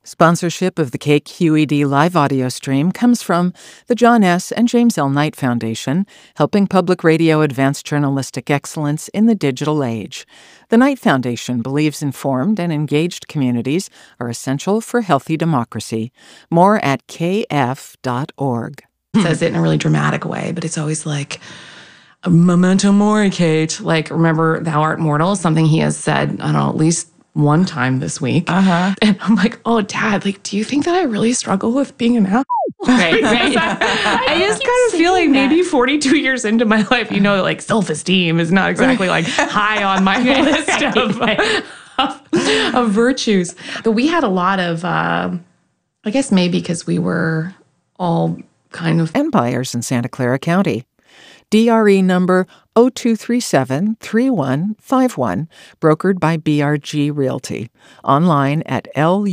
Sponsorship of the KQED live audio stream comes from the John S. and James L. Knight Foundation, helping public radio advance journalistic excellence in the digital age. The Knight Foundation believes informed and engaged communities are essential for healthy democracy. More at kf.org. Says it in a really dramatic way, but it's always like, memento mori, Kate. Like, remember, thou art mortal, something he has said, I don't know, at least one time this week. And I'm like, oh, Dad, like, do you think that I really struggle with being an asshole? Right. I just kind of feel like maybe 42 years into my life, like self-esteem is not exactly like high on my list of virtues. But we had a lot of, I guess maybe because we were all kind of Empires in Santa Clara County. DRE number 0237-3151, brokered by BRG Realty. Online at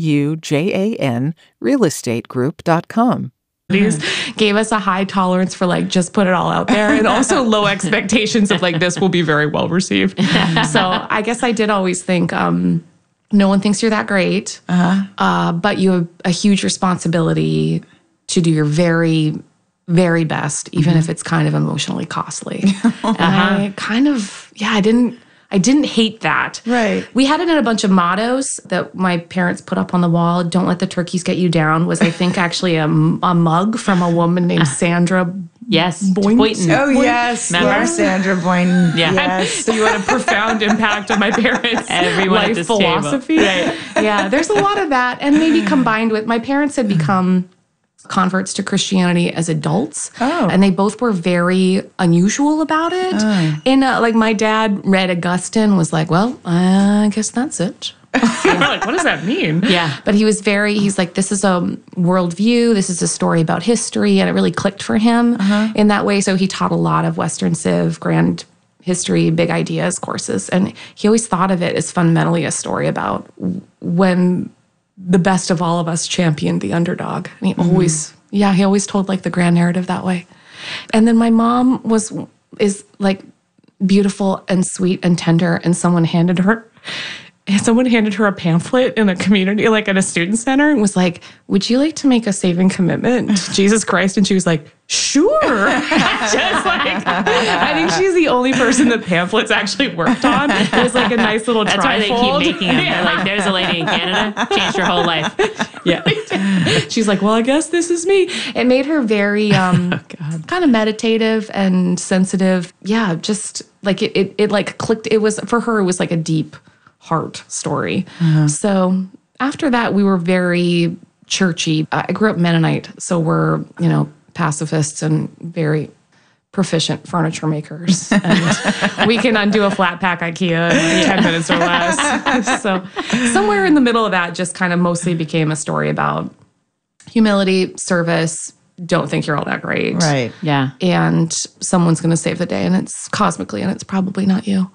lujanrealestategroup.com. Gave us a high tolerance for like, just put it all out there, and also low expectations of like, this will be very well received. So I guess I did always think, no one thinks you're that great, but you have a huge responsibility to do your very, very best, even if it's kind of emotionally costly. And I kind of, I didn't hate that. Right. We had it in a bunch of mottos that my parents put up on the wall. Don't let the turkeys get you down was, I think, actually a mug from a woman named Sandra Boynton. Oh, yes. Remember? Sandra Boynton. Yeah. Yes. So you had a profound impact on my parents' Everyone at life this philosophy. table. Right. Yeah, there's a lot of that. And maybe combined with, my parents had become converts to Christianity as adults. And they both were very unusual about it. And like, my dad read Augustine, was like, well, I guess that's it. Like, what does that mean? Yeah. But he's like, this is a worldview. This is a story about history. And it really clicked for him in that way. So he taught a lot of Western Civ, grand history, big ideas courses. And he always thought of it as fundamentally a story about when the best of all of us championed the underdog. And he always told like the grand narrative that way. And then my mom is like beautiful and sweet and tender. And someone handed her a pamphlet in a community, like at a student center, and was like, would you like to make a saving commitment to Jesus Christ? And she was like, sure. Just like, I think she's the only person that pamphlets actually worked on. It was like a nice little That's why they keep making them. They're like, there's a lady in Canada, changed her whole life. Yeah. She's like, well, I guess this is me. It made her very kind of meditative and sensitive. Yeah, just like it like clicked. It was, for her, it was like a deep heart story. So after that, we were very churchy. I grew up Mennonite, so we're, pacifists and very proficient furniture makers. And we can undo a flat pack IKEA in 10 minutes or less. So somewhere in the middle of that just kind of mostly became a story about humility, service, don't think you're all that great. Right. Yeah. And someone's going to save the day, and it's cosmically, and it's probably not you.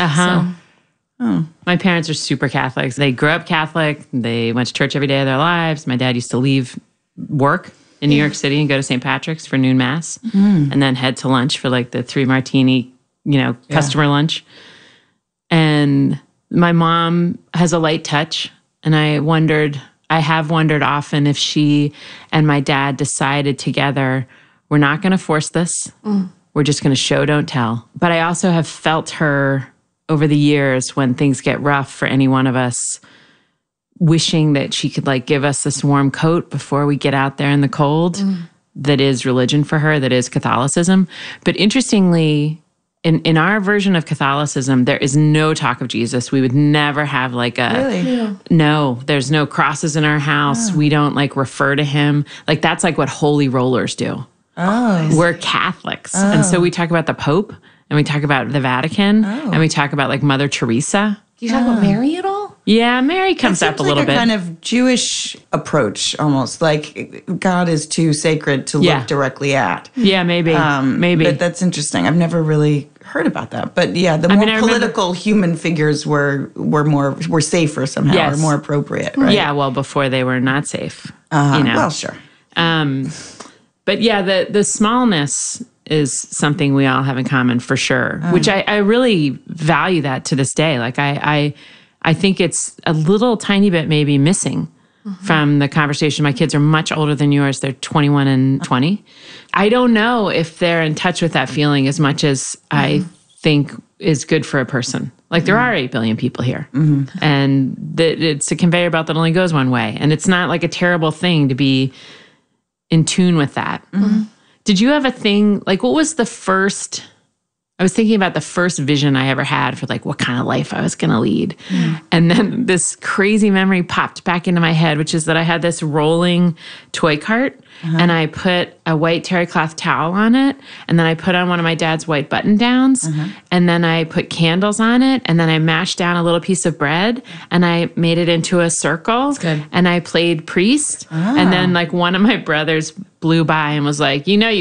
My parents are super Catholics. They grew up Catholic. They went to church every day of their lives. My dad used to leave work in New York City and go to St. Patrick's for noon mass and then head to lunch for like the 3 martini, customer lunch. And my mom has a light touch. And I have wondered often if she and my dad decided together, we're not going to force this. We're just going to show, don't tell. But I also have felt her over the years when things get rough for any one of us, wishing that she could like give us this warm coat before we get out there in the cold. That is religion for her, that is Catholicism. But interestingly, in our version of Catholicism, there is no talk of Jesus. We would never have like no, there's no crosses in our house. We don't like refer to him. Like that's like what holy rollers do. We're Catholics. And so we talk about the Pope, and we talk about the Vatican, and we talk about like Mother Teresa. Do you talk about Mary at all? Yeah, Mary comes up a little bit. Kind of Jewish approach, almost like God is too sacred to look directly at. Yeah, maybe. But that's interesting. I've never really heard about that. But yeah, the more political human figures were safer somehow, or more appropriate, right? Yeah, well, before they were not safe. Well, sure. But yeah, the smallness is something we all have in common for sure, which I really value that to this day. Like I think it's a little tiny bit maybe missing from the conversation. My kids are much older than yours. They're 21 and 20. I don't know if they're in touch with that feeling as much as I think is good for a person. Like there are 8 billion people here, and it's a conveyor belt that only goes one way. And it's not like a terrible thing to be in tune with that. Did you have a thing, like what was the first, I was thinking about the first vision I ever had for like what kind of life I was going to lead. And then this crazy memory popped back into my head, which is that I had this rolling toy cart and I put a white terry cloth towel on it. And then I put on one of my dad's white button downs and then I put candles on it. And then I mashed down a little piece of bread and I made it into a circle and I played priest. And then like one of my brothers blew by and was like, you